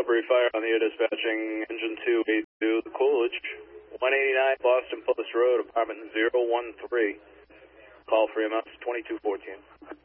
Sudbury Fire on the air dispatching engine 282, the Coolidge, 189 Boston Post Road, apartment 013. Call for EMS 2214.